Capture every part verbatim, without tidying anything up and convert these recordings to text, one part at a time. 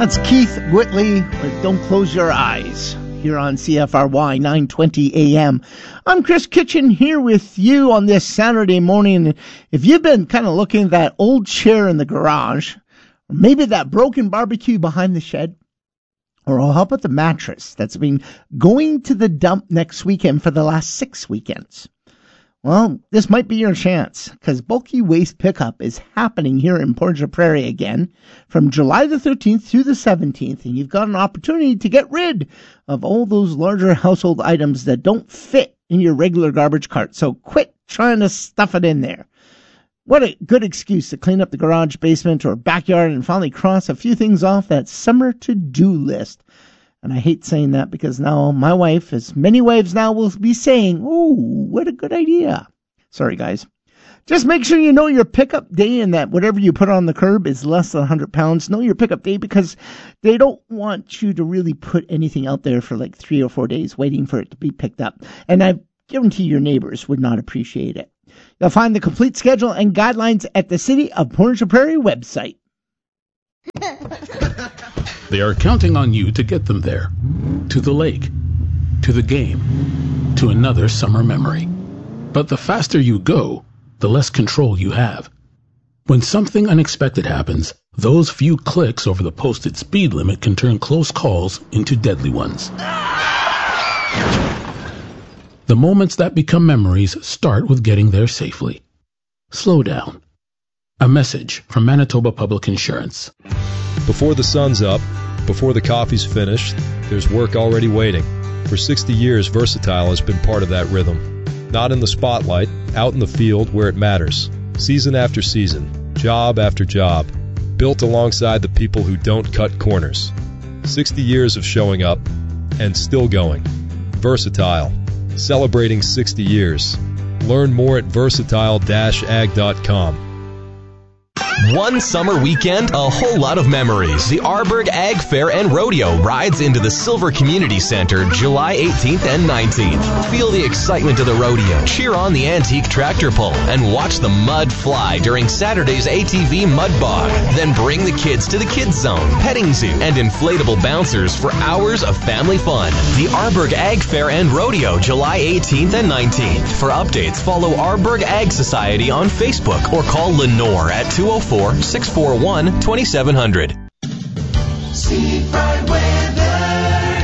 That's Keith Whitley with Don't Close Your Eyes here on C F R Y nine twenty A M. I'm Chris Kitchen here with you on this Saturday morning. If you've been kind of looking at that old chair in the garage, or maybe that broken barbecue behind the shed, or how about the mattress that's been going to the dump next weekend for the last six weekends? Well, this might be your chance, because bulky waste pickup is happening here in Portage la Prairie again from July the thirteenth through the seventeenth, and you've got an opportunity to get rid of all those larger household items that don't fit in your regular garbage cart. So quit trying to stuff it in there. What a good excuse to clean up the garage, basement, or backyard and finally cross a few things off that summer to-do list. And I hate saying that because now my wife, as many wives now will be saying, oh, what a good idea. Sorry, guys. Just make sure you know your pickup day and that whatever you put on the curb is less than one hundred pounds. Know your pickup day because they don't want you to really put anything out there for like three or four days waiting for it to be picked up. And I guarantee your neighbors would not appreciate it. You'll find the complete schedule and guidelines at the City of Portage la Prairie website. They are counting on you to get them there. To the lake. To the game. To another summer memory. But the faster you go, the less control you have. When something unexpected happens, those few clicks over the posted speed limit can turn close calls into deadly ones. The moments that become memories start with getting there safely. Slow down. A message from Manitoba Public Insurance. Before the sun's up, before the coffee's finished, there's work already waiting. For sixty years, Versatile has been part of that rhythm. Not in the spotlight, out in the field where it matters. Season after season, job after job, built alongside the people who don't cut corners. sixty years of showing up and still going. Versatile, celebrating sixty years. Learn more at versatile dash ag dot com. One summer weekend, a whole lot of memories. The Arborg Ag Fair and Rodeo rides into the Silver Community Center July eighteenth and nineteenth. Feel the excitement of the rodeo, cheer on the antique tractor pull, and watch the mud fly during Saturday's A T V Mud Bog. Then bring the kids to the Kids Zone, petting zoo, and inflatable bouncers for hours of family fun. The Arborg Ag Fair and Rodeo July eighteenth and nineteenth. For updates, follow Arborg Ag Society on Facebook or call Lenore at two oh four, six four one, two seven zero zero. Seafront weather.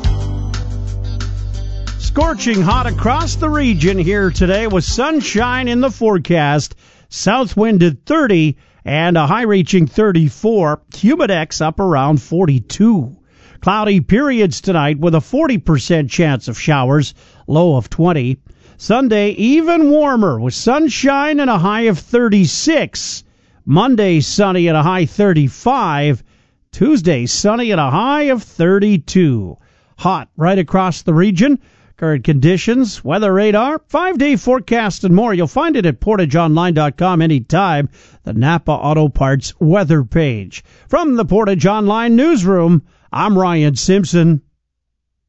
Scorching hot across the region here today with sunshine in the forecast. South wind at thirty and a high reaching thirty-four. Humidex up around forty-two. Cloudy periods tonight with a forty percent chance of showers, low of twenty. Sunday even warmer with sunshine and a high of thirty-six. Monday, sunny at a high thirty-five. Tuesday, sunny at a high of thirty-two. Hot right across the region. Current conditions, weather radar, five-day forecast, and more. You'll find it at portage online dot com anytime. The Napa Auto Parts weather page. From the Portage Online newsroom, I'm Ryan Simpson.